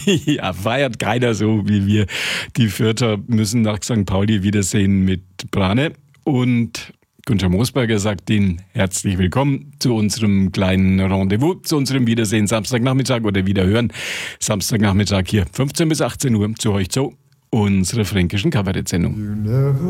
Ja, feiert keiner so wie wir. Die Fürther müssen nach St. Pauli wiedersehen mit Brane. Und Günther Moosberger sagt Ihnen herzlich willkommen zu unserem kleinen Rendezvous, zu unserem Wiedersehen Samstagnachmittag oder Wiederhören Samstagnachmittag hier 15 bis 18 Uhr zu euch zu unserer fränkischen Kabarettsendung.